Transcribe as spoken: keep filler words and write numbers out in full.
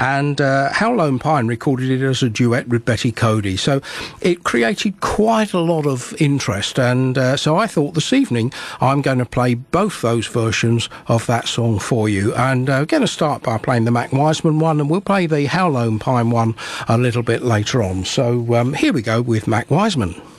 and uh, How Lone Pine recorded it as a duet with Betty Cody. So it created quite a lot of interest, and uh, so I thought this evening I'm going to play both those versions of that song for you. And uh, we're going to start by playing the Mac Wiseman one, and we'll play the How Lone Pine one a little bit later on. So um, here we go with Mac Wiseman.